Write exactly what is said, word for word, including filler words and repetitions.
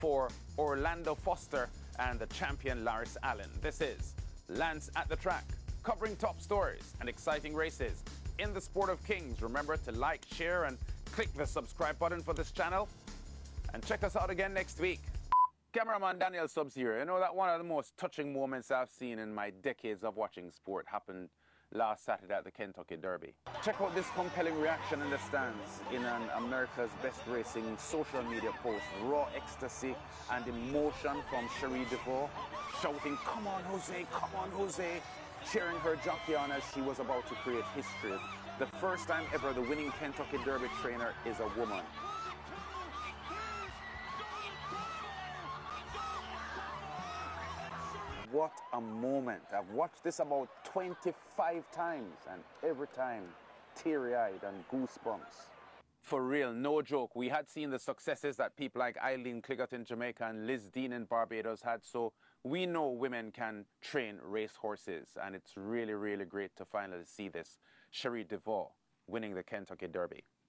for Orlando Foster and the champion Laris Allen. This is Lance at the Track, covering top stories and exciting races in the sport of kings. Remember to like, share, and click the subscribe button for this channel. And check us out again next week. Cameraman Daniel Subs here. You know that one of the most touching moments I've seen in my decades of watching sport happened last Saturday at the Kentucky Derby. Check out this compelling reaction in the stands in an America's Best Racing social media post. Raw ecstasy and emotion from Cherie DeVaux, shouting, "Come on, Jose, come on, Jose," cheering her jockey on as she was about to create history. The first time ever the winning Kentucky Derby trainer is a woman. What a moment. I've watched this about twenty-five times and every time teary-eyed and goosebumps. For real, no joke. We had seen the successes that people like Eileen Cliggott in Jamaica and Liz Dean in Barbados had, so we know women can train race horses, and it's really, really great to finally see this. Cherie DeVaux winning the Kentucky Derby.